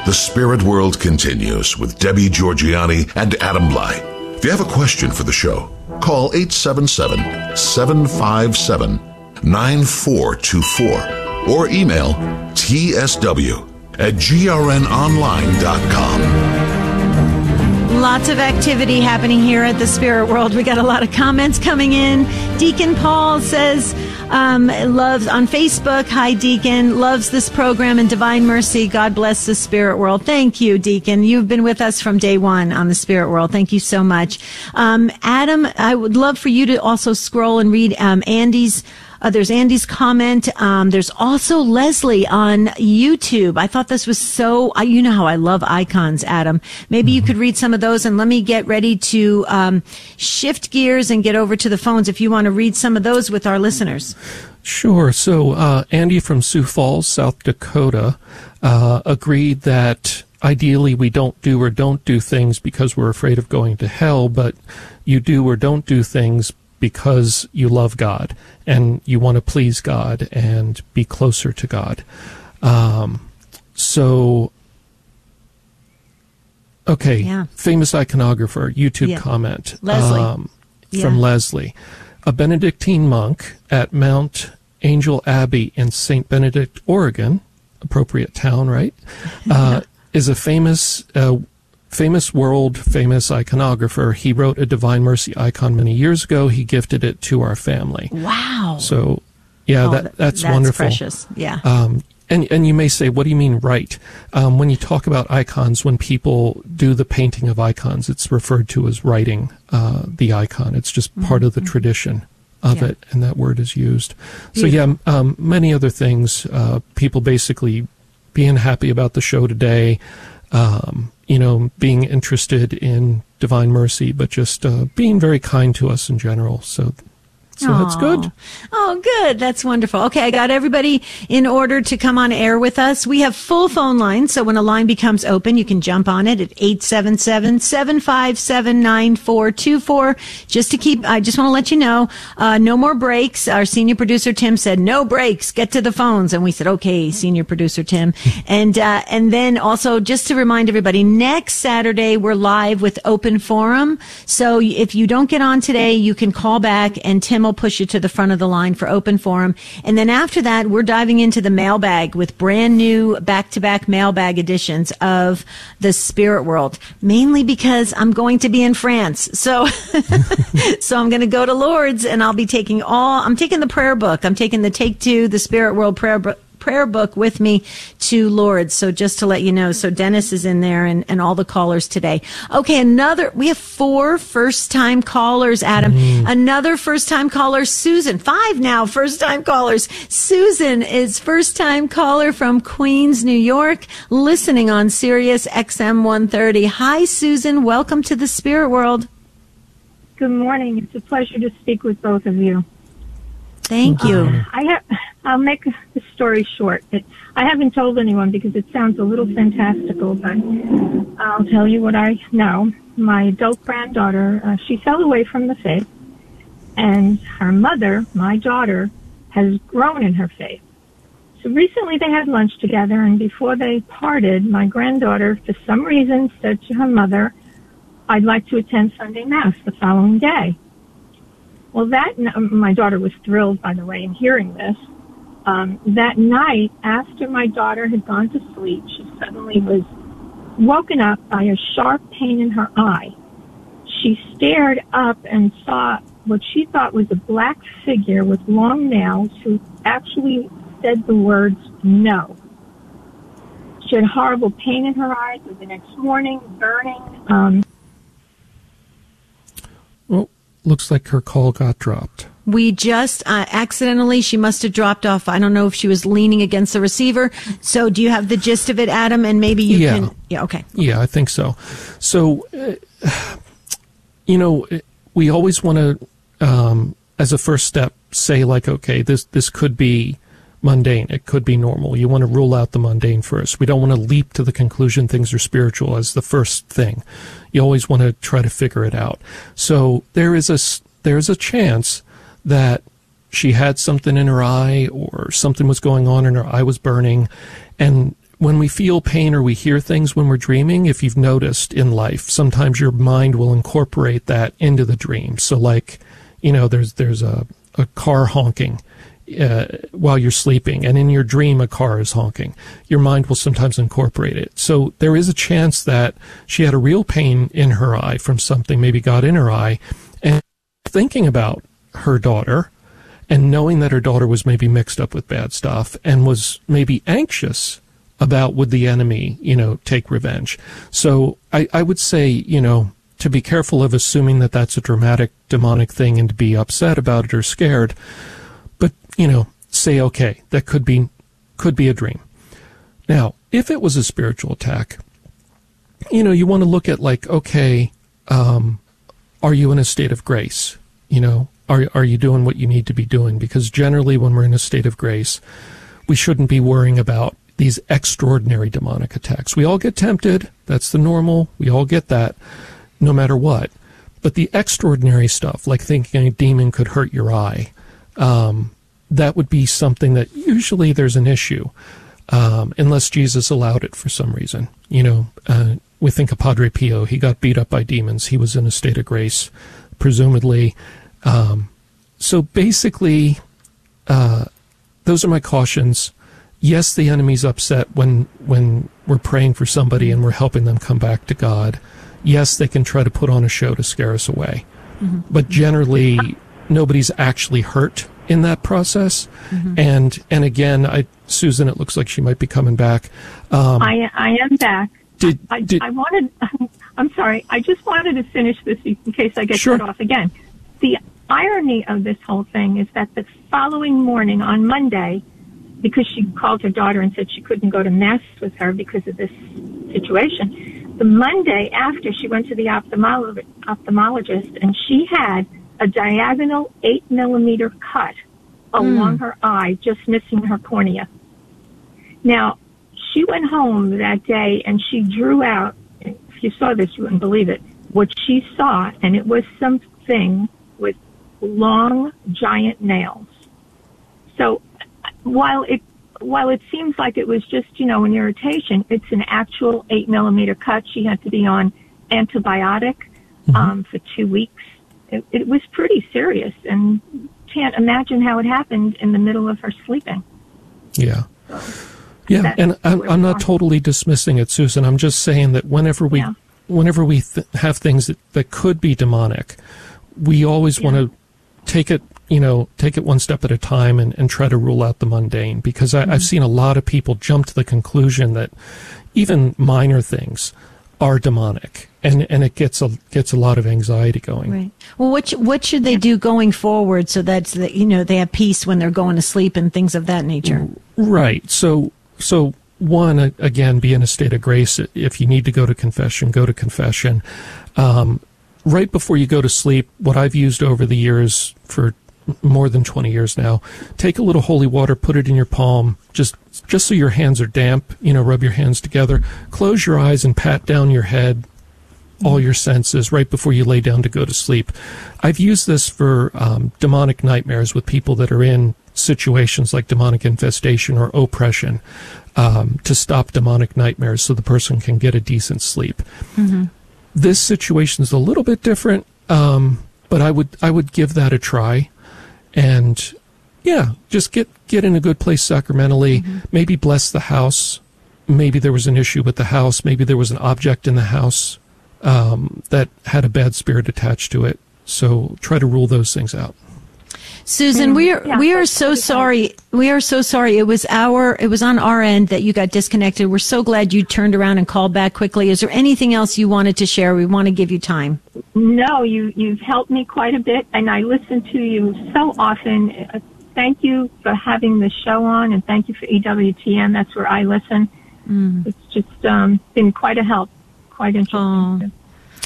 The Spirit World continues with Debbie Georgianni and Adam Blai. If you have a question for the show, call 877-757-9424 or email tsw@grnonline.com. Lots of activity happening here at the Spirit World. We got a lot of comments coming in. Deacon Paul says, loves on Facebook. Hi, Deacon. Loves this program and Divine Mercy. God bless the Spirit World. Thank you, Deacon. You've been with us from day one on the Spirit World. Thank you so much. Adam, I would love for you to also scroll and read Andy's. There's Andy's comment. There's also Leslie on YouTube. I thought this was so, you know how I love icons, Adam. Maybe you could read some of those, and let me get ready to shift gears and get over to the phones if you want to read some of those with our listeners. Sure. So Andy from Sioux Falls, South Dakota, agreed that ideally we don't do things because we're afraid of going to hell, but you do or don't do things because you love God and you want to please God and be closer to God. Famous iconographer, YouTube comment Leslie. From Leslie. A Benedictine monk at Mount Angel Abbey in St. Benedict, Oregon, appropriate town, right? Is a famous world-famous iconographer. He wrote a Divine Mercy icon many years ago. He gifted it to our family. Wow. So, that's wonderful. That's precious, yeah. And you may say, what do you mean write? When you talk about icons, when people do the painting of icons, it's referred to as writing the icon. It's just part of the tradition of it, and that word is used. Beautiful. So, many other things. People basically being happy about the show today, being interested in Divine Mercy, but just being very kind to us in general. So that's good. Oh, good. That's wonderful. Okay, I got everybody in order to come on air with us. We have full phone lines, so when a line becomes open, you can jump on it at 877-757-9424. I just want to let you know, no more breaks. Our senior producer, Tim, said, no breaks, get to the phones. And we said, okay, senior producer, Tim. And then also, just to remind everybody, next Saturday, we're live with Open Forum. So if you don't get on today, you can call back and Tim will push you to the front of the line for Open Forum. And then after that, we're diving into the mailbag with brand new back-to-back mailbag editions of the Spirit World, mainly because I'm going to be in France. So, so I'm going to go to Lourdes and I'm taking the prayer book. I'm taking the Take Two, the Spirit World prayer book with me to Lourdes. So just to let you know, so Dennis is in there and all the callers today. Okay, we have 4 first-time callers, Adam. Another first-time caller, Susan. 5 now first-time callers. Susan is first-time caller from Queens, New York, listening on Sirius XM 130. Hi, Susan. Welcome to the Spirit World. Good morning. It's a pleasure to speak with both of you. Thank you. I'll make the story short. I haven't told anyone because it sounds a little fantastical, but I'll tell you what I know. My adult granddaughter, she fell away from the faith, and her mother, my daughter, has grown in her faith. So recently they had lunch together, and before they parted, my granddaughter, for some reason, said to her mother, I'd like to attend Sunday Mass the following day. Well, my daughter was thrilled, by the way, in hearing this. That night, after my daughter had gone to sleep, she suddenly was woken up by a sharp pain in her eye. She stared up and saw what she thought was a black figure with long nails who actually said the words, no. She had horrible pain in her eyes the next morning, burning. Well, looks like her call got dropped. We just accidentally, she must have dropped off. I don't know if she was leaning against the receiver. So do you have the gist of it, Adam? And maybe you can. Yeah, okay. Yeah, I think so. So, we always want to, as a first step, say like, okay, this could be mundane. It could be normal. You want to rule out the mundane first. We don't want to leap to the conclusion things are spiritual as the first thing. You always want to try to figure it out. So there is a chance that she had something in her eye or something was going on and her eye was burning. And when we feel pain or we hear things when we're dreaming, if you've noticed in life, sometimes your mind will incorporate that into the dream. So like, there's a car honking while you're sleeping, and in your dream a car is honking. Your mind will sometimes incorporate it. So there is a chance that she had a real pain in her eye from something maybe got in her eye, and thinking about her daughter and knowing that her daughter was maybe mixed up with bad stuff and was maybe anxious about would the enemy, take revenge. So I would say, to be careful of assuming that that's a dramatic demonic thing and to be upset about it or scared. But, say, okay, that could be a dream. Now, if it was a spiritual attack, you want to look at like, okay, are you in a state of grace? Are you doing what you need to be doing? Because generally when we're in a state of grace, we shouldn't be worrying about these extraordinary demonic attacks. We all get tempted. That's the normal. We all get that, no matter what. But the extraordinary stuff, like thinking a demon could hurt your eye, that would be something that usually there's an issue, unless Jesus allowed it for some reason. We think of Padre Pio. He got beat up by demons. He was in a state of grace, presumably. So basically, those are my cautions. Yes, the enemy's upset when we're praying for somebody and we're helping them come back to God. Yes, they can try to put on a show to scare us away. Mm-hmm. But generally, nobody's actually hurt in that process. Mm-hmm. And again, Susan, it looks like she might be coming back. I am back. I'm sorry. I just wanted to finish this in case I get cut off again. The irony of this whole thing is that the following morning on Monday, because she called her daughter and said she couldn't go to Mass with her because of this situation, the Monday after, she went to the ophthalmologist, and she had a diagonal 8-millimeter cut along her eye, just missing her cornea. Now, she went home that day and she drew out, if you saw this, you wouldn't believe it, what she saw, and it was something with long, giant nails. So while it seems like it was just, an irritation, it's an actual 8-millimeter cut. She had to be on antibiotic for 2 weeks. It was pretty serious, and can't imagine how it happened in the middle of her sleeping. Yeah. Yeah, and I'm not totally dismissing it, Susan. I'm just saying that whenever we have things that could be demonic, we always want to take it one step at a time and try to rule out the mundane, because I've seen a lot of people jump to the conclusion that even minor things are demonic, and it gets a lot of anxiety going. Right. Well, what should they do going forward so that they have peace when they're going to sleep and things of that nature? Right. So one, again, be in a state of grace. If you need to go to confession, go to confession. Right before you go to sleep, what I've used over the years for more than 20 years now, take a little holy water, put it in your palm, just so your hands are damp, rub your hands together, close your eyes and pat down your head, all your senses, right before you lay down to go to sleep. I've used this for demonic nightmares with people that are in situations like demonic infestation or oppression, to stop demonic nightmares so the person can get a decent sleep. Mm-hmm. This situation is a little bit different, but I would give that a try, and just get in a good place sacramentally. Mm-hmm. Maybe bless the house. Maybe there was an issue with the house. Maybe there was an object in the house that had a bad spirit attached to it. So try to rule those things out. Susan, we are so sorry. We are so sorry. It was on our end that you got disconnected. We're so glad you turned around and called back quickly. Is there anything else you wanted to share? We want to give you time. No, you've helped me quite a bit, and I listen to you so often. Thank you for having the show on, and thank you for EWTN. That's where I listen. It's just been quite a help, quite interesting.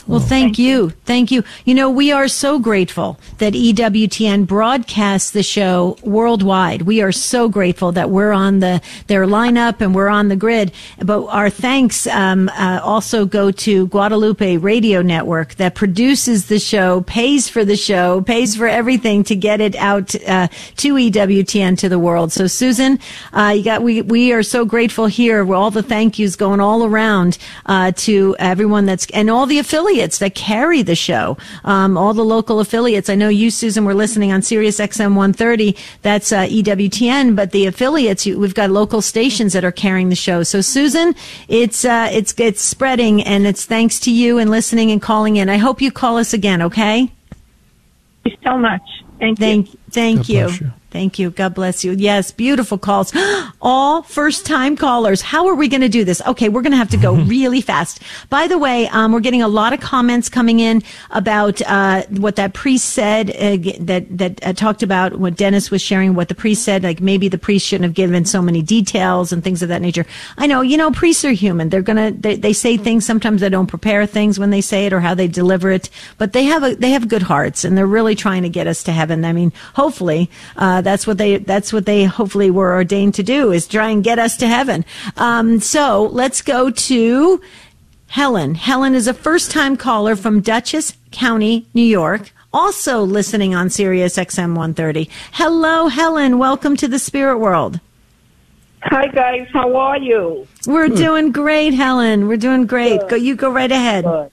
Well, thank you. Thank you. You know, we are so grateful that EWTN broadcasts the show worldwide. We are so grateful that we're on their lineup and we're on the grid. But our thanks also go to Guadalupe Radio Network that produces the show, pays for the show, pays for everything to get it out to EWTN to the world. So, Susan, we are so grateful here. Where all the thank yous going all around to everyone and all the affiliates that carry the show, all the local affiliates. I know you, Susan, were listening on Sirius XM 130. That's EWTN, but the affiliates, we've got local stations that are carrying the show. So, Susan, it's spreading, and it's thanks to you and listening and calling in. I hope you call us again, okay? Thank you so much. Thank you. Thank you. God bless you. Yes, beautiful calls. All first-time callers. How are we going to do this? Okay, we're going to have to go really fast. By the way, we're getting a lot of comments coming in about what that priest said, that talked about what Dennis was sharing, what the priest said, like maybe the priest shouldn't have given so many details and things of that nature. I know, priests are human. They say things. Sometimes they don't prepare things when they say it or how they deliver it, but they have good hearts, and they're really trying to get us to heaven. I mean, hopefully, that's what they hopefully were ordained to do, is try and get us to heaven. So let's go to Helen. Helen is a first-time caller from Dutchess County, New York, also listening on Sirius XM 130. Hello, Helen. Welcome to the Spirit World. Hi, guys. How are you? We're doing great, Helen. We're doing great. You go right ahead. Good.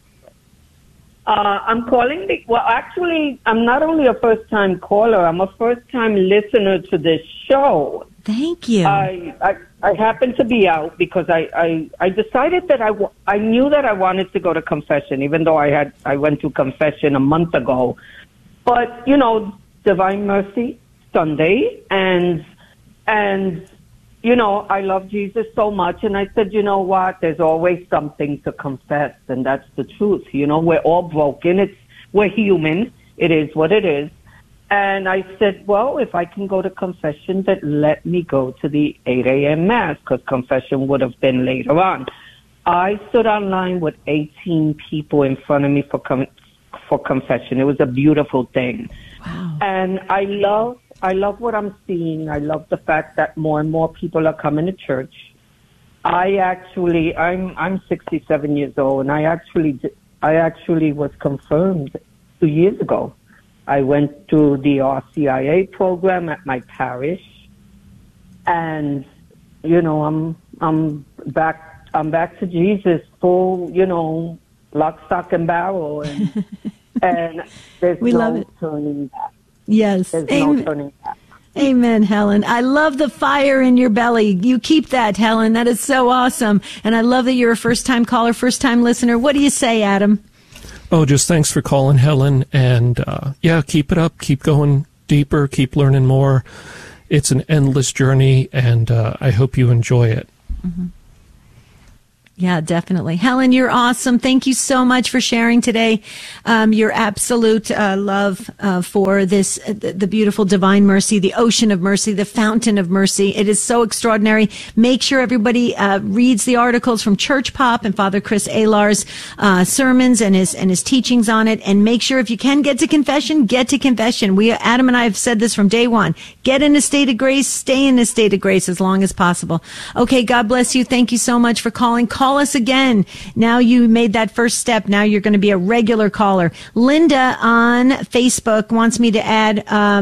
I'm calling. Actually, I'm not only a first-time caller. I'm a first-time listener to this show. Thank you. I happened to be out because I decided that I knew that I wanted to go to confession, even though I went to confession a month ago. But Divine Mercy Sunday, and I love Jesus so much, and I said, you know what? There's always something to confess, and that's the truth. We're all broken. We're human. It is what it is. And I said, well, if I can go to confession, then let me go to the 8 a.m. Mass, because confession would have been later on. I stood online with 18 people in front of me for confession. It was a beautiful thing. Wow. And I love what I'm seeing. I love the fact that more and more people are coming to church. I'm 67 years old, and I actually was confirmed 2 years ago. I went to the RCIA program at my parish, and I'm back to Jesus, full, lock, stock, and barrel, and there's no turning back. Yes. There's no turning back. Amen, Helen. I love the fire in your belly. You keep that, Helen. That is so awesome. And I love that you're a first-time caller, first-time listener. What do you say, Adam? Oh, just thanks for calling, Helen. And, keep it up. Keep going deeper. Keep learning more. It's an endless journey, and I hope you enjoy it. Mm-hmm. Yeah, definitely. Helen, you're awesome. Thank you so much for sharing today. Your absolute love for this, the beautiful Divine Mercy, the ocean of mercy, the fountain of mercy. It is so extraordinary. Make sure everybody reads the articles from Church Pop and Father Chris Alar's sermons and his teachings on it. And make sure, if you can get to confession, get to confession. Adam and I have said this from day one. Get in a state of grace. Stay in a state of grace as long as possible. Okay, God bless you. Thank you so much for calling. Call us again. Now you made that first step. Now you're going to be a regular caller. Linda on Facebook wants me to add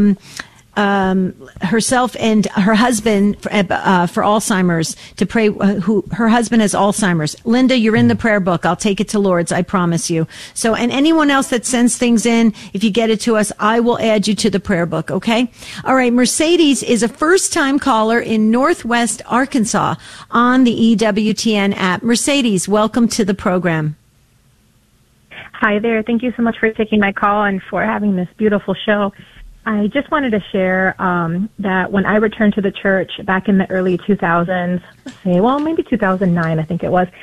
herself and her husband for Alzheimer's to pray. Her husband has Alzheimer's. Linda, you're in the prayer book. I'll take it to Lourdes. I promise you. So, and anyone else that sends things in, if you get it to us, I will add you to the prayer book. Okay. All right. Mercedes is a first-time caller in Northwest Arkansas on the EWTN app. Mercedes, welcome to the program. Hi there. Thank you so much for taking my call and for having this beautiful show. I just wanted to share that when I returned to the church back in the early 2000s, maybe 2009, I think it was,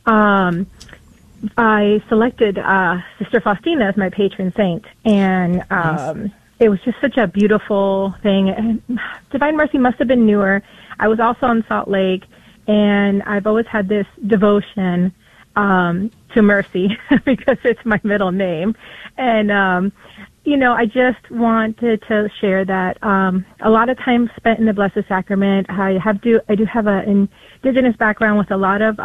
I selected Sister Faustina as my patron saint, and it was just such a beautiful thing. Divine Mercy must have been newer. I was also in Salt Lake, and I've always had this devotion to Mercy because it's my middle name. And, you know, I just wanted to share that a lot of time spent in the Blessed Sacrament. I do have an indigenous background with a lot of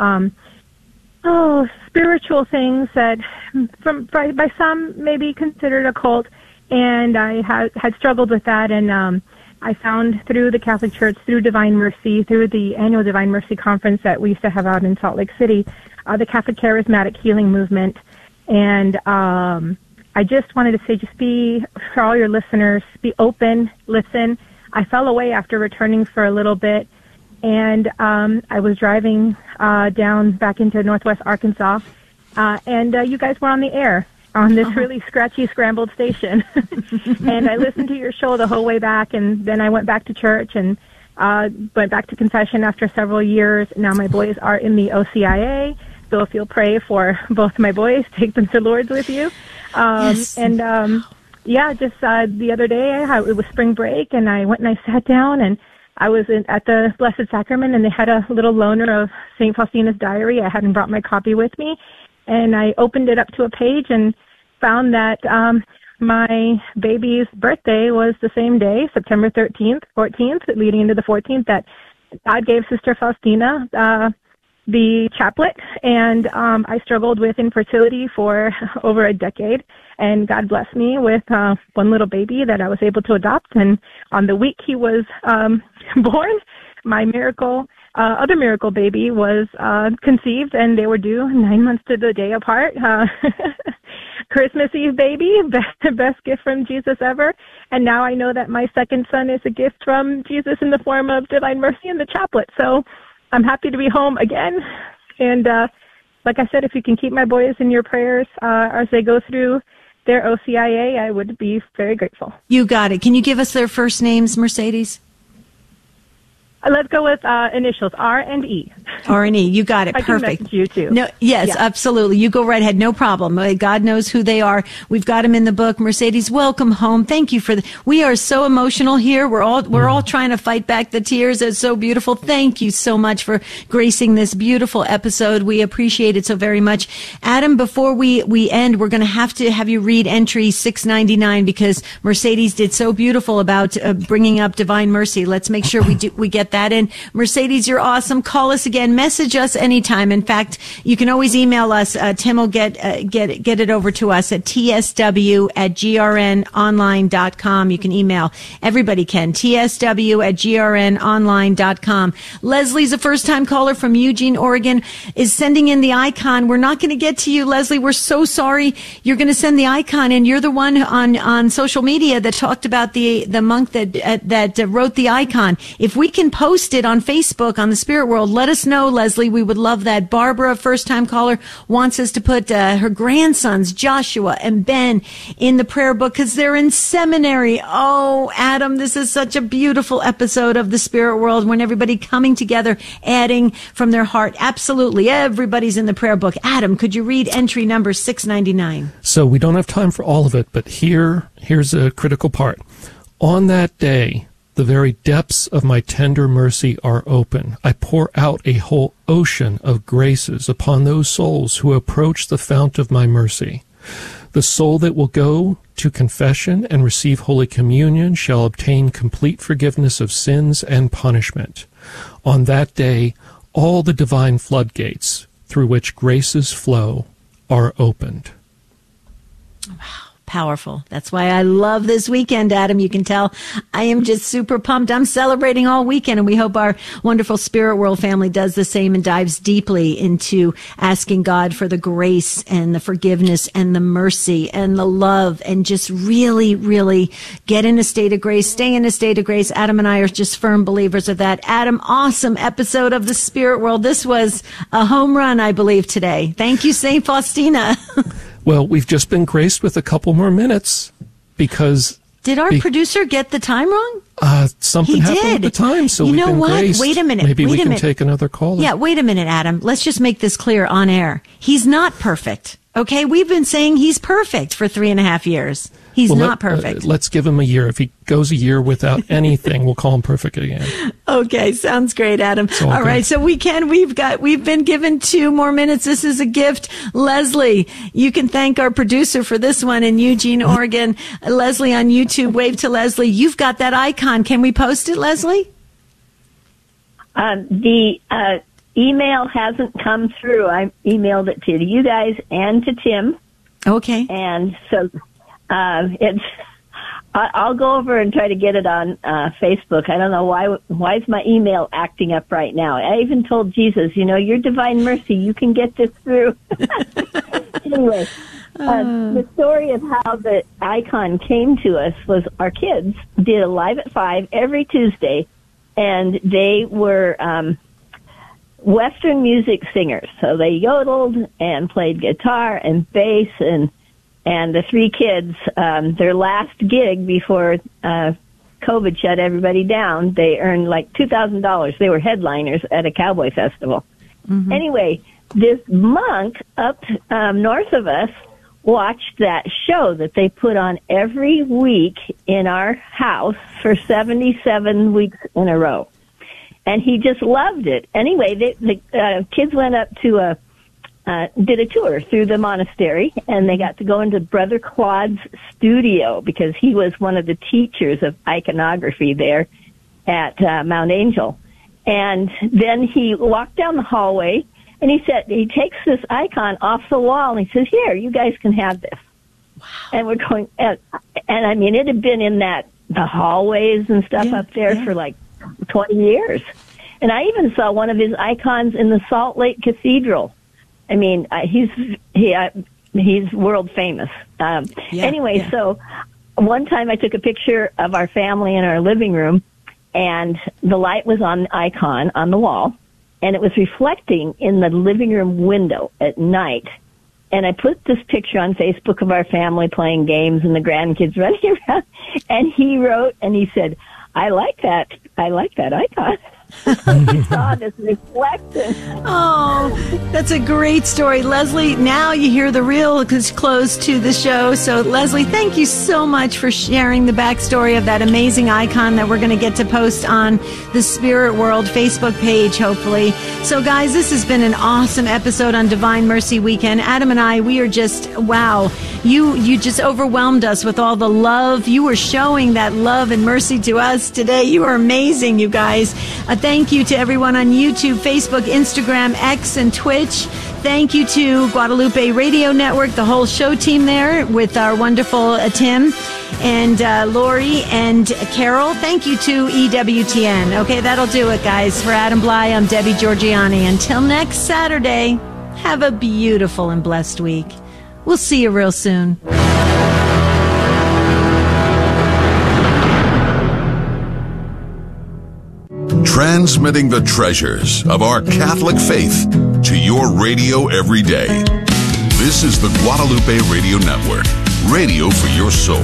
spiritual things that by some may be considered occult, and I had struggled with that, and I found through the Catholic Church, through Divine Mercy, through the annual Divine Mercy Conference that we used to have out in Salt Lake City, the Catholic Charismatic Healing Movement. And I just wanted to say, just be, for all your listeners, be open, listen. I fell away after returning for a little bit, and I was driving down back into Northwest Arkansas, and you guys were on the air on this really scratchy, scrambled station. And I listened to your show the whole way back, and then I went back to church and went back to confession after several years. Now my boys are in the OCIA, so if you'll pray for both my boys, take them to Lourdes with you. Yes. And just the other day, it was spring break, and I went and I sat down, and I was at the Blessed Sacrament, and they had a little loaner of St. Faustina's diary. I hadn't brought my copy with me, and I opened it up to a page and found that my baby's birthday was the same day, September 13th, 14th, leading into the 14th, that God gave Sister Faustina the chaplet, and I struggled with infertility for over a decade, and God blessed me with one little baby that I was able to adopt, and on the week he was born, my other miracle baby was conceived, and they were due 9 months to the day apart. Christmas Eve baby, best gift from Jesus ever. And now I know that my second son is a gift from Jesus in the form of Divine Mercy and the chaplet. So I'm happy to be home again. And like I said, if you can keep my boys in your prayers as they go through their OCIA, I would be very grateful. You got it. Can you give us their first names, Mercedes? Let's go with initials, R and E. R and E. You got it. I Perfect. can message you too. No, yes, yeah. Absolutely. You go right ahead. No problem. God knows who they are. We've got them in the book. Mercedes, welcome home. Thank you for we are so emotional here. We're all trying to fight back the tears. It's so beautiful. Thank you so much for gracing this beautiful episode. We appreciate it so very much. Adam, before we end, we're going to have you read entry 699 because Mercedes did so beautiful about bringing up Divine Mercy. Let's make sure we get that in. Mercedes, you're awesome. Call us again. Message us anytime. In fact, you can always email us. Tim will get it over to us at tsw@grnonline.com. You can email. Everybody can. tsw@grnonline.com. Leslie's a first-time caller from Eugene, Oregon, is sending in the icon. We're not going to get to you, Leslie. We're so sorry. You're going to send the icon, and you're the one on social media that talked about the monk that wrote the icon. If we can post it on Facebook on the Spirit World, let us know, Leslie. We would love that. Barbara, first-time caller, wants us to put her grandsons, Joshua and Ben, in the prayer book because they're in seminary. Oh, Adam, this is such a beautiful episode of the Spirit World when everybody coming together, adding from their heart. Absolutely. Everybody's in the prayer book. Adam, could you read entry number 699? So we don't have time for all of it, but here's a critical part. On that day, the very depths of my tender mercy are open. I pour out a whole ocean of graces upon those souls who approach the fount of my mercy. The soul that will go to confession and receive Holy Communion shall obtain complete forgiveness of sins and punishment. On that day, all the divine floodgates through which graces flow are opened. Wow. Powerful. That's why I love this weekend, Adam. You can tell I am just super pumped. I'm celebrating all weekend, and we hope our wonderful Spirit World family does the same and dives deeply into asking God for the grace and the forgiveness and the mercy and the love, and just really, really get in a state of grace, stay in a state of grace. Adam and I are just firm believers of that. Adam, awesome episode of the Spirit World. This was a home run, I believe, today. Thank you, St. Faustina. Well, we've just been graced with a couple more minutes because... Did our producer get the time wrong? Something happened at the time, so we've been graced. Wait a minute. Maybe we can take another call. Yeah, wait a minute, Adam. Let's just make this clear on air. He's not perfect, okay? We've been saying he's perfect for 3.5 years. He's not perfect. Let's give him a year. If he goes a year without anything, we'll call him perfect again. Okay, sounds great, Adam. All good. right, so we've been given 2 more minutes. This is a gift. Leslie, you can thank our producer for this one in Eugene, Oregon. Leslie on YouTube, wave to Leslie. You've got that icon. Can we post it, Leslie? The email hasn't come through. I emailed it to you guys and to Tim. Okay. And so I'll go over and try to get it on Facebook. I don't know why is my email acting up right now. I even told Jesus, your divine mercy, you can get this through. Anyway, the story of how the icon came to us was our kids did a Live at 5 every Tuesday, and they were Western music singers. So they yodeled and played guitar and bass, and the 3 kids, their last gig before COVID shut everybody down, they earned like $2,000. They were headliners at a cowboy festival. Mm-hmm. Anyway, this monk up north of us watched that show that they put on every week in our house for 77 weeks in a row. And he just loved it. Anyway, the kids went up to did a tour through the monastery, and they got to go into Brother Claude's studio because he was one of the teachers of iconography there at Mount Angel. And then he walked down the hallway, and he takes this icon off the wall, and he says, "Here, you guys can have this." Wow. And we're going, and I mean, it had been in the hallways and stuff up there for like 20 years. And I even saw one of his icons in the Salt Lake Cathedral. I mean, he's world famous. Anyway, so one time I took a picture of our family in our living room, and the light was on the icon on the wall, and it was reflecting in the living room window at night. And I put this picture on Facebook of our family playing games and the grandkids running around. And he wrote, and he said, I like that icon. He saw this reflection. Oh, that's a great story. Leslie, now you hear the real close to the show. So, Leslie, thank you so much for sharing the backstory of that amazing icon that we're going to get to post on the Spirit World Facebook page, hopefully. So, guys, this has been an awesome episode on Divine Mercy Weekend. Adam and I, we are just, wow. You just overwhelmed us with all the love. You were showing that love and mercy to us today. You are amazing, you guys. Thank you to everyone on YouTube, Facebook, Instagram, X, and Twitch. Thank you to Guadalupe Radio Network, the whole show team there with our wonderful Tim and Lori and Carol. Thank you to EWTN. Okay, that'll do it, guys. For Adam Bly, I'm Debbie Georgianni. Until next Saturday, have a beautiful and blessed week. We'll see you real soon. Transmitting the treasures of our Catholic faith to your radio every day. This is the Guadalupe Radio Network, radio for your soul.